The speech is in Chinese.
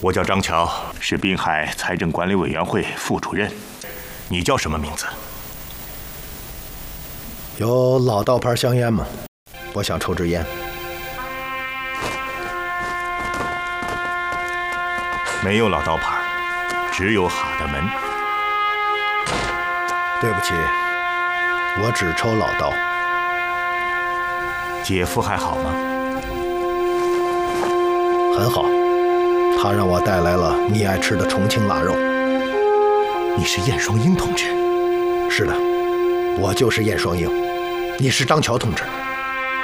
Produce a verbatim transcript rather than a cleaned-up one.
我叫张乔，是滨海财政管理委员会副主任。你叫什么名字？ 有老道牌香烟吗？我想抽支烟。 没有老道牌，只有哈德门。 对不起，我只抽老道。 姐夫还好吗？ 很好，他让我带来了你爱吃的重庆腊肉。 你是晏双英同志？ 是的，我就是晏双英。你是张乔同志。